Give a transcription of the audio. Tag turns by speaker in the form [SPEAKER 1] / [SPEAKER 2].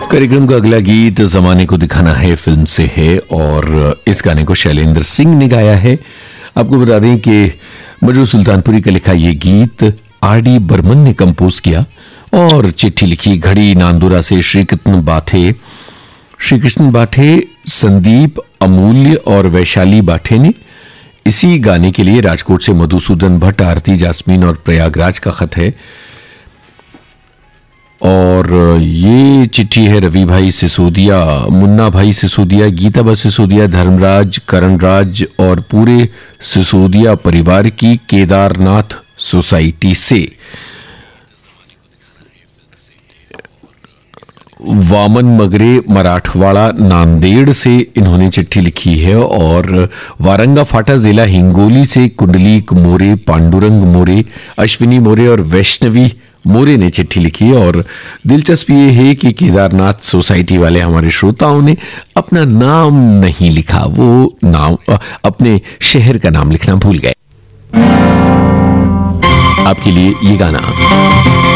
[SPEAKER 1] कार्यक्रम का अगला गीत जमाने को दिखाना है फिल्म से है और इस गाने को शैलेंद्र सिंह ने गाया है। आपको बता दें कि मजरू सुल्तानपुरी का लिखा ये गीत आर.डी. बर्मन ने कंपोज किया और चिट्ठी लिखी घड़ी नांदुरा से श्री कृष्ण बाठे, संदीप, अमूल्य और वैशाली बाठे ने। इसी गाने के लिए राजकोट से मधुसूदन भट्ट, आरती, जास्मीन और प्रयागराज का खत है। और ये चिट्ठी है रवि भाई सिसोदिया, मुन्ना भाई सिसोदिया, गीताबा सिसोदिया, धर्मराज, करणराज और पूरे सिसोदिया परिवार की केदारनाथ सोसाइटी से। वामन मगरे मराठवाड़ा नांदेड़ से इन्होंने चिट्ठी लिखी है और वारंगा फाटा जिला हिंगोली से कुंडलीक मोरे, पांडुरंग मोरे, अश्विनी मोरे और वैष्णवी मोरे ने चिट्ठी लिखी। और दिलचस्प ये है कि केदारनाथ सोसाइटी वाले हमारे श्रोताओं ने अपना नाम नहीं लिखा, वो नाम अपने शहर का नाम लिखना भूल गए। आपके लिए ये गाना